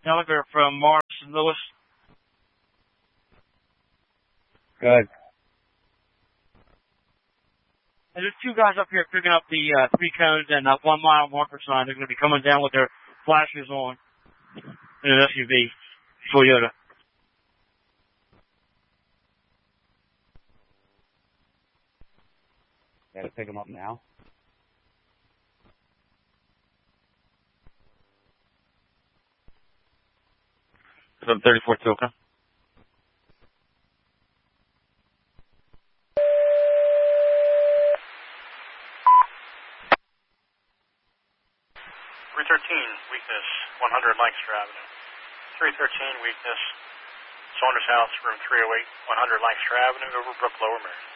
Gallagher from Mars and Lewis. Good. And there's two guys up here picking up the 3 cones and 1 mile marker sign. They're going to be coming down with their flashers on in an SUV, Toyota. Got to pick them up now. 34 Tilka. Weakness, 100 Lancaster Avenue. 313, weakness, Saunders House, room 308, 100 Lancaster Avenue, Overbrook, Lower Merion.